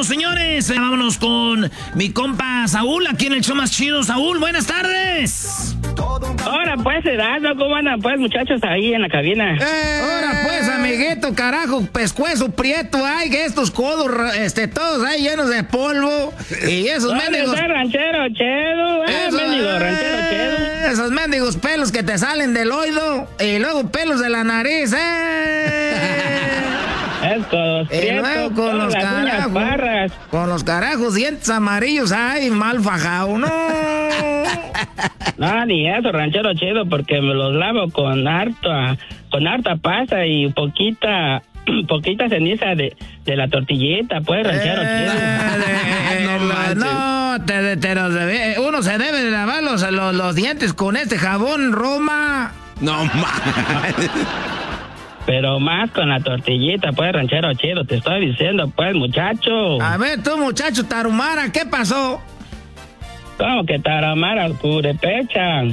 vámonos, señores. Vámonos con mi compa Saúl, aquí en el show más chido. Saúl, buenas tardes. Ahora pues, Erasmo, ¿cómo andan pues, muchachos, ahí en la cabina? Ahora pues, amiguito, carajo, pescuezo prieto, ay, que estos codos, todos ahí llenos de polvo. Y esos mendigos... ranchero chedo, ranchero chedo. Esos mendigos pelos que te salen del oído y luego pelos de la nariz, Y luego con los carajos dientes amarillos, ay, mal fajado, no. No, ni eso, ranchero chido, porque me los lavo con harta pasta y poquita ceniza de la tortillita, pues, ranchero chido. Uno se debe de lavar los dientes con este jabón Roma. No mames. Pero más con la tortillita, pues, ranchero chido, te estoy diciendo, pues, muchacho. A ver, tú, muchacho Tarumara, ¿qué pasó? ¿Cómo que Tarumara? Curepecha.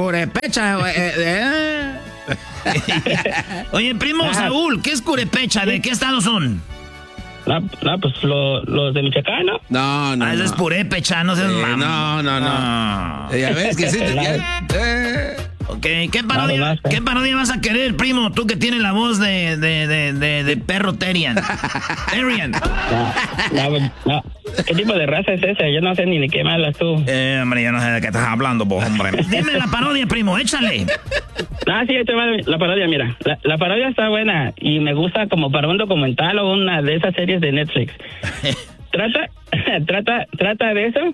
Oye, primo Saúl, ¿qué es Curepecha? ¿De qué estado son? No, pues los de Michoacán, ¿no? No. Eso es Purépecha, no seas mamón. No. Ya ves que sí. Ok, ¿qué parodia vas a querer, primo? Tú que tienes la voz de perro Terian. No. ¿Qué tipo de raza es esa? Yo no sé ni de qué me hablas tú. Hombre, yo no sé de qué estás hablando, vos, hombre. Dime la parodia, primo, échale. Sí, la parodia, mira. La parodia está buena y me gusta como para un documental o una de esas series de Netflix. Trata de eso,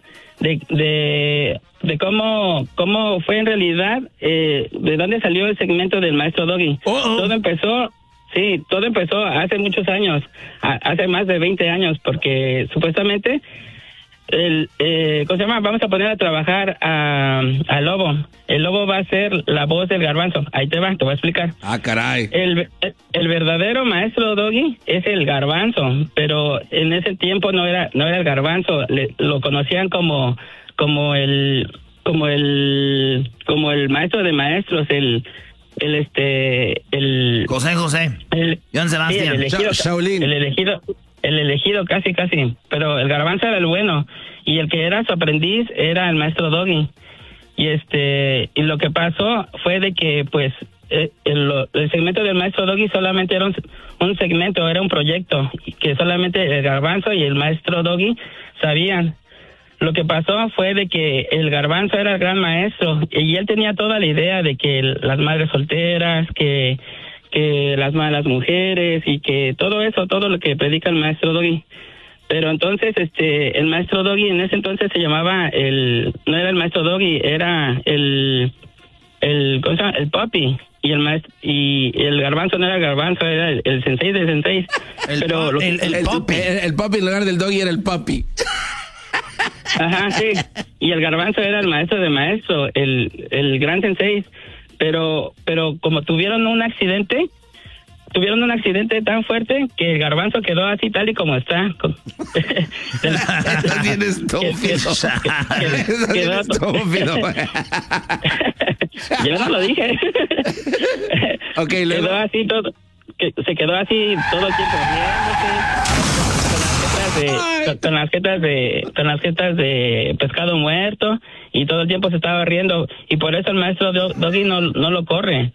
de cómo fue en realidad, de dónde salió el segmento del maestro Doggy. Todo empezó hace muchos años, hace más de 20 años, porque supuestamente ¿cómo se llama? Vamos a poner a trabajar al Lobo. El Lobo va a ser la voz del Garbanzo. Ahí te voy a explicar. Caray. El verdadero maestro Doggy es el Garbanzo, pero en ese tiempo no era el Garbanzo. Lo conocían como el maestro de maestros, el José. Joan Sebastián. Shaolin. El elegido casi, pero el Garbanzo era el bueno y el que era su aprendiz era el maestro Doggy. Y lo que pasó fue de que pues el segmento del maestro Doggy solamente era un segmento, era un proyecto que solamente el Garbanzo y el maestro Doggy sabían. Lo que pasó fue de que el Garbanzo era el gran maestro y él tenía toda la idea de que las madres solteras, que las malas mujeres y que todo lo que predica el maestro Doggy. Pero entonces el maestro Doggy en ese entonces se llamaba no era el maestro Doggy, era el ¿cómo se llama? El Papi. Y el Garbanzo no era el Garbanzo, era el sensei de senseis. El Papi en lugar del Doggy era el Papi. Ajá, sí. Y el Garbanzo era el maestro de maestro, el gran sensei. Pero como tuvieron un accidente tan fuerte que el Garbanzo quedó así tal y como está. Bien estúpido. Quedó estúpido. Yo no lo dije. Okay, luego. Quedó así todo, se quedó así todo el tiempo riéndose, con las jetas de pescado muerto, y todo el tiempo se estaba riendo, y por eso el maestro Doggy no lo corre.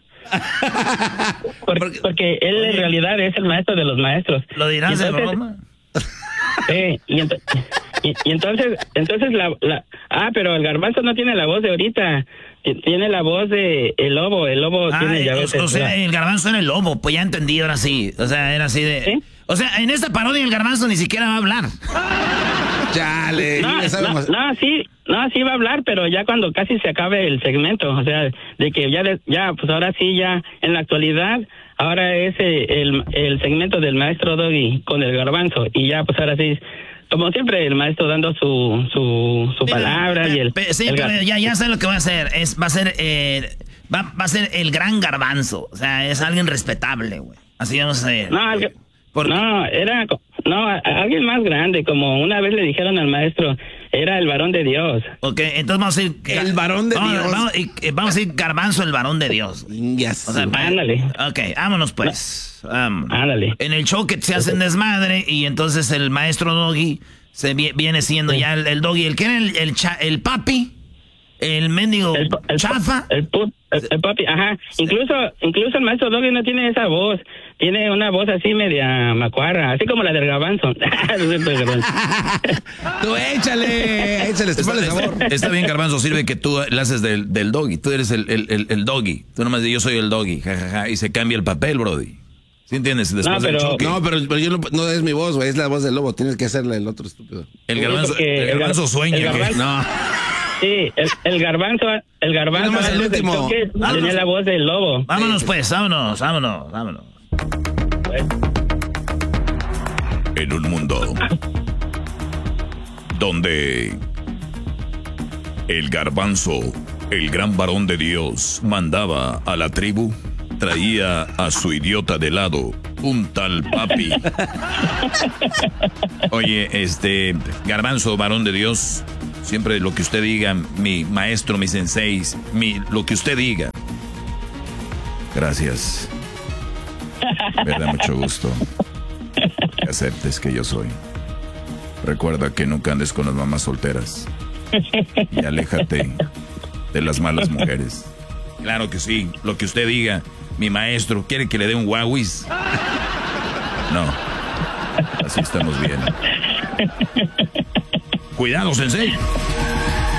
Porque él en realidad es el maestro de los maestros. ¿Lo dirás de broma? Sí, y entonces pero el Garbanzo no tiene la voz de ahorita, tiene la voz de el Lobo. El Lobo tiene ya veces. O sea, el Garbanzo era el Lobo, pues ya entendí, ahora sí. O sea, era así de... ¿Sí? O sea, en esta parodia el Garbanzo ni siquiera va a hablar. Chale, sí va a hablar, pero ya cuando casi se acabe el segmento, o sea, de que ya pues ahora sí, ya en la actualidad, ahora es el segmento del maestro Doggy con el Garbanzo, y ya pues ahora sí, como siempre, el maestro dando su palabra y pero ya sé lo que va a hacer, va a ser el gran Garbanzo, o sea, es alguien respetable, güey, así vamos a ser. Alguien más grande, como una vez le dijeron al maestro, era el varón de Dios. Ok, entonces vamos a ir... El varón de Dios. Vamos a ir Garbanzo, el varón de Dios. Yes. O sea, Ándale. Ok, vámonos pues. Ándale. En el show que se hacen desmadre y entonces el maestro Doggy viene siendo ya el Doggy. ¿El que era el papi? El mendigo chafa. El papi, ajá. Incluso el maestro Doggy no tiene esa voz. Tiene una voz así media macuarra, así como la del Garbanzo. Tú échale, sabor. Está bien, Garbanzo, sirve que tú la haces del Doggy. Tú eres el Doggy. Tú nomás dices, yo soy el Doggy, jajaja, y se cambia el papel, brody. ¿Sí entiendes? Después del choque. No, pero yo no es mi voz, güey, es la voz del lobo. Tienes que hacerle el otro estúpido. El Garbanzo sueña. No. Sí, el Garbanzo Nomás el último. Tenía la voz del lobo. Vámonos pues, vámonos. En un mundo donde el Garbanzo, el gran varón de Dios, mandaba a la tribu, traía a su idiota de lado, un tal papi. Oye, Garbanzo, varón de Dios, siempre lo que usted diga, mi maestro, mi sensei, lo que usted diga. Gracias. Me da mucho gusto que aceptes que yo soy. Recuerda que nunca andes con las mamás solteras. Y aléjate de las malas mujeres. Claro que sí, lo que usted diga. Mi maestro, ¿quiere que le dé un guauis? No. Así estamos bien. Cuidado, sensei.